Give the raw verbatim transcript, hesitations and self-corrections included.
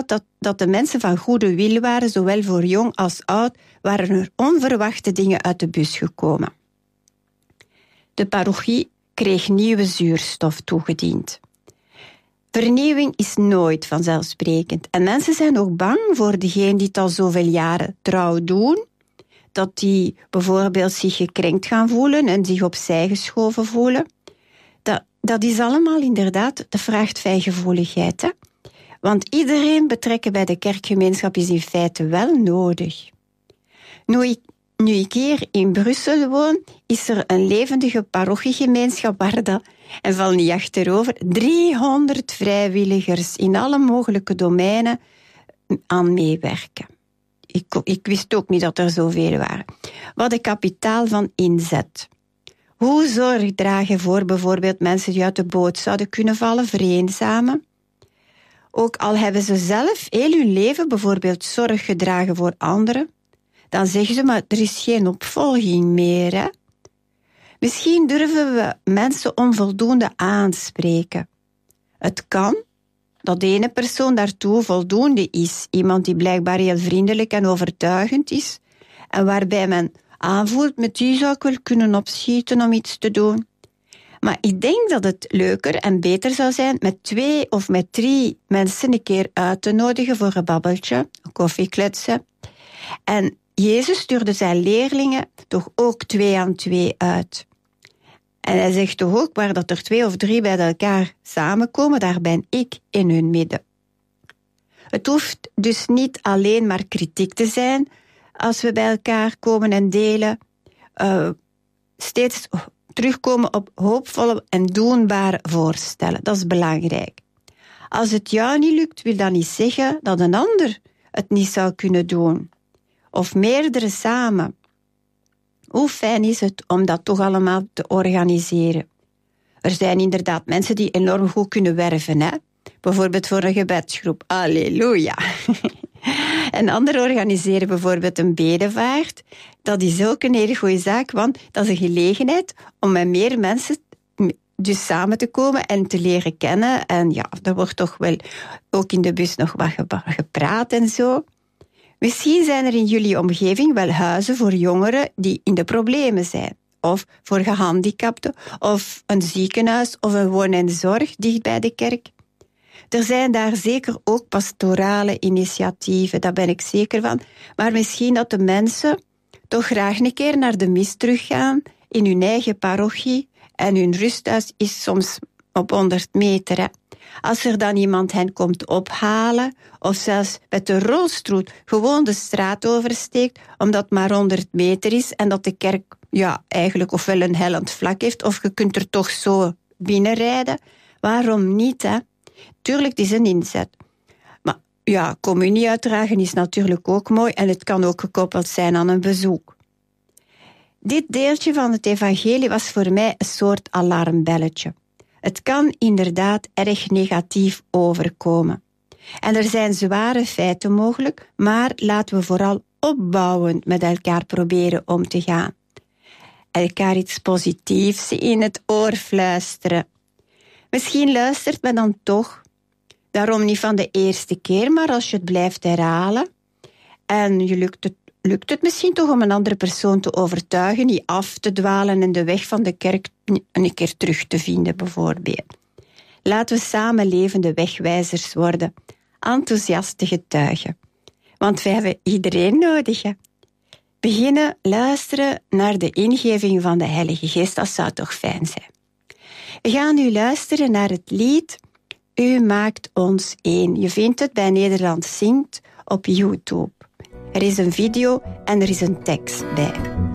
had dat, dat de mensen van goede wil waren, zowel voor jong als oud, waren er onverwachte dingen uit de bus gekomen. De parochie kreeg nieuwe zuurstof toegediend. Vernieuwing is nooit vanzelfsprekend. En mensen zijn ook bang voor degenen die het al zoveel jaren trouw doen, dat die bijvoorbeeld zich gekrenkt gaan voelen en zich opzij geschoven voelen. Dat, dat is allemaal inderdaad, dat vraagt fijngevoeligheid. Hè? Want iedereen betrekken bij de kerkgemeenschap is in feite wel nodig. Nu ik, nu ik hier in Brussel woon, is er een levendige parochiegemeenschap waar dat, en val niet achterover, driehonderd vrijwilligers in alle mogelijke domeinen aan meewerken. Ik, ik wist ook niet dat er zoveel waren. Wat een kapitaal van inzet. Hoe zorg dragen voor bijvoorbeeld mensen die uit de boot zouden kunnen vallen, vereenzamen? Ook al hebben ze zelf heel hun leven bijvoorbeeld zorg gedragen voor anderen, dan zeggen ze, maar er is geen opvolging meer. Hè? Misschien durven we mensen onvoldoende aanspreken. Het kan dat de ene persoon daartoe voldoende is. Iemand die blijkbaar heel vriendelijk en overtuigend is. En waarbij men aanvoelt, met die zou ik wel kunnen opschieten om iets te doen. Maar ik denk dat het leuker en beter zou zijn met twee of met drie mensen een keer uit te nodigen voor een babbeltje, een koffiekletsen. En Jezus stuurde zijn leerlingen toch ook twee aan twee uit. En hij zegt toch ook, waar dat er twee of drie bij elkaar samenkomen, daar ben ik in hun midden. Het hoeft dus niet alleen maar kritiek te zijn als we bij elkaar komen en delen. Uh, steeds terugkomen op hoopvolle en doenbare voorstellen. Dat is belangrijk. Als het jou niet lukt, wil dat niet zeggen dat een ander het niet zou kunnen doen. Of meerdere samen. Hoe fijn is het om dat toch allemaal te organiseren? Er zijn inderdaad mensen die enorm goed kunnen werven, hè? Bijvoorbeeld voor een gebedsgroep. Halleluja! En anderen organiseren bijvoorbeeld een bedevaart. Dat is ook een hele goede zaak, want dat is een gelegenheid om met meer mensen dus samen te komen en te leren kennen. En ja, er wordt toch wel ook in de bus nog wat gepraat en zo. Misschien zijn er in jullie omgeving wel huizen voor jongeren die in de problemen zijn. Of voor gehandicapten, of een ziekenhuis, of een woon- en zorg dicht bij de kerk. Er zijn daar zeker ook pastorale initiatieven, daar ben ik zeker van. Maar misschien dat de mensen toch graag een keer naar de mis teruggaan in hun eigen parochie. En hun rusthuis is soms op honderd meter. Hè. Als er dan iemand hen komt ophalen, of zelfs met de rolstoel gewoon de straat oversteekt, omdat het maar honderd meter is en dat de kerk ja, eigenlijk ofwel een hellend vlak heeft, of je kunt er toch zo binnenrijden. Waarom niet, hè? Tuurlijk, het is een inzet. Maar ja, communie uitdragen is natuurlijk ook mooi en het kan ook gekoppeld zijn aan een bezoek. Dit deeltje van het evangelie was voor mij een soort alarmbelletje. Het kan inderdaad erg negatief overkomen. En er zijn zware feiten mogelijk, maar laten we vooral opbouwend met elkaar proberen om te gaan. Elkaar iets positiefs in het oor fluisteren. Misschien luistert men dan toch, daarom niet van de eerste keer, maar als je het blijft herhalen en je lukt het, lukt het misschien toch om een andere persoon te overtuigen, niet af te dwalen en de weg van de kerk een keer terug te vinden, bijvoorbeeld. Laten we samen levende wegwijzers worden, enthousiaste getuigen. Want we hebben iedereen nodig. Hè? Beginnen luisteren naar de ingeving van de Heilige Geest, dat zou toch fijn zijn. We gaan nu luisteren naar het lied U maakt ons één. Je vindt het bij Nederland Zingt op YouTube. Er is een video en er is een tekst bij.